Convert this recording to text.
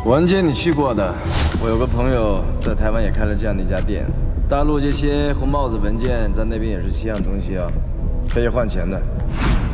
文街你去过的，我有个朋友在台湾也开了这样的一家店。大陆这些红帽子文件在那边也是稀罕东西啊，可以换钱的。